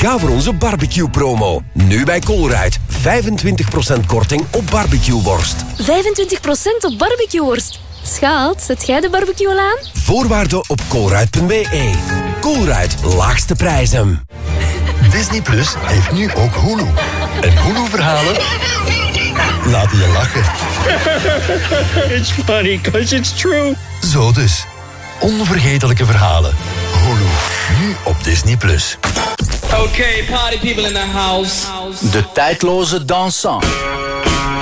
Ga voor onze barbecue-promo. Nu bij Colruyt. 25% korting op barbecueworst. 25% op barbecueworst. Schat, zet jij de barbecue al aan? Voorwaarden op colruyt.be. Colruyt, laagste prijzen. Disney Plus heeft nu ook Hulu. En Hulu-verhalen laten je lachen. It's funny, 'cause it's true. Zo dus. Onvergetelijke verhalen. Hulu. Nu op Disney Plus. Okay, party people in the house. De tijdloze dansant.